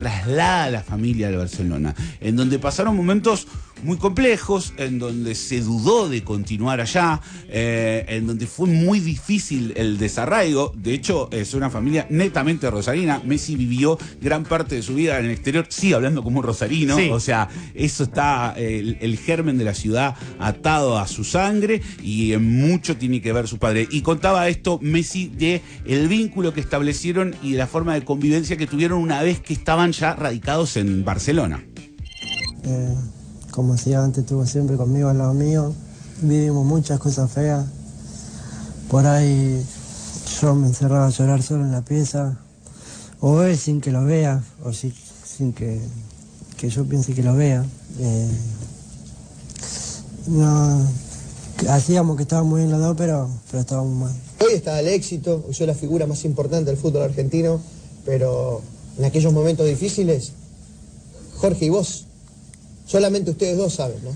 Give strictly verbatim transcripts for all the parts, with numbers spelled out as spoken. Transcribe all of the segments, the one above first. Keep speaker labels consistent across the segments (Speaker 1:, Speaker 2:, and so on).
Speaker 1: traslada a la familia al Barcelona, en donde pasaron momentos muy complejos, en donde se dudó de continuar allá, eh, en donde fue muy difícil el desarraigo. De hecho, es una familia netamente rosarina. Messi vivió gran parte de su vida en el exterior, sigue hablando como un rosarino, sí. O sea, eso está, el, el germen de la ciudad atado a su sangre, y en mucho tiene que ver su padre. Y contaba esto Messi de el vínculo que establecieron y de la forma de convivencia que tuvieron una vez que estaban ya radicados en Barcelona.
Speaker 2: Eh, como decía antes, estuvo siempre conmigo al lado mío. Vivimos muchas cosas feas. Por ahí yo me encerraba a llorar solo en la pieza, o él sin que lo vea, o si, sin que, que yo piense que lo vea. Eh, no, hacíamos que estábamos bien los dos, pero, pero estábamos mal.
Speaker 3: Hoy está el éxito, hoy soy la figura más importante del fútbol argentino, pero en aquellos momentos difíciles, Jorge y vos, solamente ustedes dos saben, ¿no?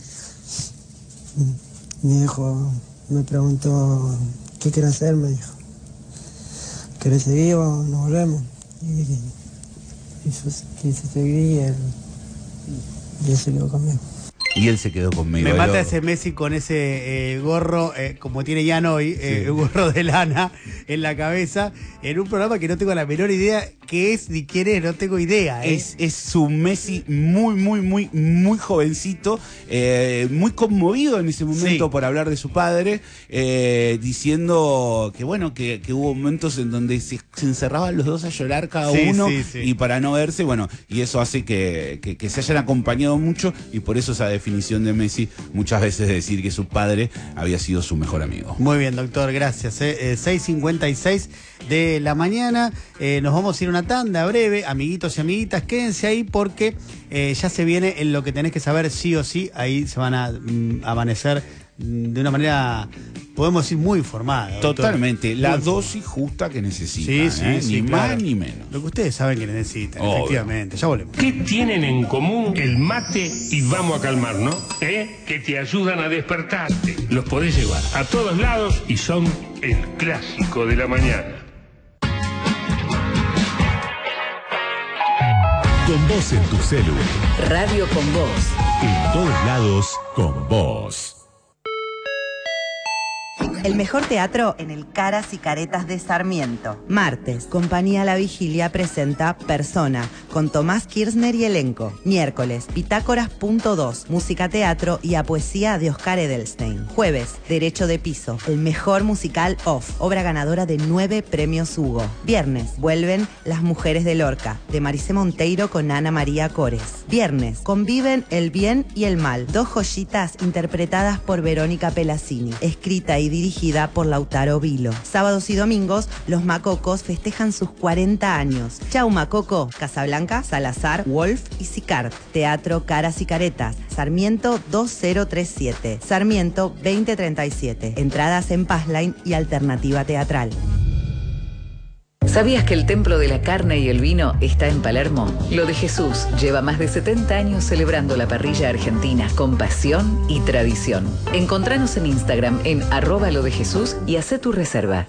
Speaker 2: Mi hijo me preguntó, ¿qué quieres hacer? Me dijo, ¿querés seguir o nos volvemos? Y, y, y yo quise seguir y él, y él se quedó conmigo.
Speaker 1: Y él se quedó conmigo.
Speaker 4: Me mata ese Messi con ese eh, gorro, eh, como tiene Jan hoy, eh, sí. Un gorro de lana en la cabeza, en un programa que no tengo la menor idea qué es ni quién es, no tengo idea. ¿eh?
Speaker 1: Es, es un Messi muy, muy, muy, muy jovencito, eh, muy conmovido en ese momento, sí. Por hablar de su padre, eh, diciendo que bueno, que, que hubo momentos en donde se, se encerraban los dos a llorar cada sí, uno, sí, sí. Y para no verse, bueno, y eso hace que, que, que se hayan acompañado mucho, y por eso esa definición de Messi muchas veces de decir que su padre había sido su mejor amigo.
Speaker 4: Muy bien, doctor, gracias. Eh. Eh, seis cincuenta y seis de la mañana, eh, nos vamos a ir a una tanda breve, amiguitos y amiguitas, quédense ahí porque eh, ya se viene en lo que tenés que saber sí o sí, ahí se van a mm, amanecer mm, de una manera, podemos decir, muy informada. Doctor.
Speaker 1: Totalmente, la
Speaker 4: muy
Speaker 1: dosis informada. Justa que necesitan,
Speaker 4: sí, sí,
Speaker 1: ¿eh?
Speaker 4: sí,
Speaker 1: Ni
Speaker 4: claro.
Speaker 1: más ni menos.
Speaker 4: Lo que ustedes saben que necesitan,
Speaker 1: Obvio.
Speaker 4: Efectivamente, ya volvemos.
Speaker 5: ¿Qué tienen en común el mate y vamos a calmarnos? ¿Eh? Que te ayudan a despertarte. Los podés llevar a todos lados y son el clásico de la mañana.
Speaker 6: Con vos en tu celu.
Speaker 7: Radio con vos.
Speaker 6: En todos lados, con vos.
Speaker 8: El mejor teatro en el Caras y Caretas de Sarmiento. Martes, Compañía La Vigilia presenta Persona, con Tomás Kirchner y elenco. Miércoles, Pitágoras punto dos, música, teatro y a poesía de Oscar Edelstein. Jueves, Derecho de Piso, el mejor musical off, obra ganadora de nueve premios Hugo. Viernes, vuelven Las Mujeres de Lorca, de Maricé Monteiro con Ana María Cores. Viernes, conviven el bien y el mal, dos joyitas interpretadas por Verónica Pelazzini, escrita y dirigida por Lautaro Vilo. Sábados y domingos, Los Macocos festejan sus cuarenta años. Chau Macoco, Casablanca, Salazar, Wolf y Sicart. Teatro Caras y Caretas, Sarmiento dos mil treinta y siete, Sarmiento veinte treinta y siete. Entradas en Passline y Alternativa Teatral.
Speaker 7: ¿Sabías que el Templo de la Carne y el Vino está en Palermo? Lo de Jesús lleva más de setenta años celebrando la parrilla argentina con pasión y tradición. Encontranos en Instagram en arroba lo de Jesús y hacé tu reserva.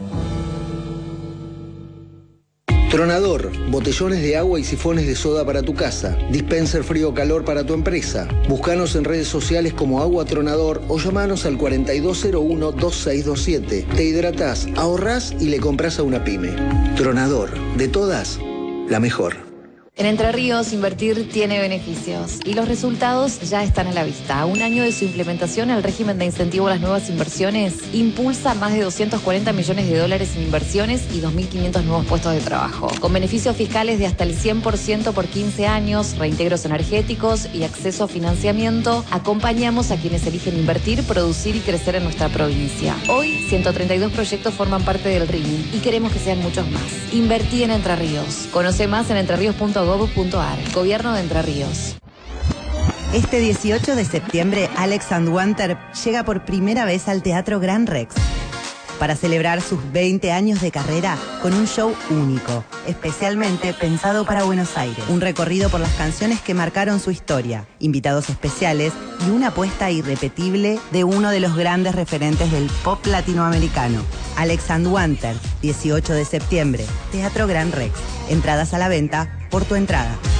Speaker 9: Tronador, botellones de agua y sifones de soda para tu casa. Dispenser frío-calor para tu empresa. Búscanos en redes sociales como Agua Tronador o llamanos al cuarenta y dos cero uno, veintiséis veintisiete. Te hidratás, ahorrás y le compras a una pyme. Tronador, de todas, la mejor.
Speaker 10: En Entre Ríos, invertir tiene beneficios y los resultados ya están a la vista. A un año de su implementación, el régimen de incentivo a las nuevas inversiones impulsa más de doscientos cuarenta millones de dólares en inversiones y dos mil quinientos nuevos puestos de trabajo. Con beneficios fiscales de hasta el cien por ciento por quince años, reintegros energéticos y acceso a financiamiento, acompañamos a quienes eligen invertir, producir y crecer en nuestra provincia. Hoy, ciento treinta y dos proyectos forman parte del R I M y queremos que sean muchos más. Invertí en Entre Ríos. Conoce más en entreríos punto gob punto ar. Gobierno de Entre Ríos.
Speaker 8: Este dieciocho de septiembre, Alex and Wanter llega por primera vez al Teatro Gran Rex para celebrar sus veinte años de carrera con un show único, especialmente pensado para Buenos Aires. Un recorrido por las canciones que marcaron su historia, invitados especiales y una apuesta irrepetible de uno de los grandes referentes del pop latinoamericano. Alex and Wanter, dieciocho de septiembre, Teatro Gran Rex. Entradas a la venta por Tu Entrada.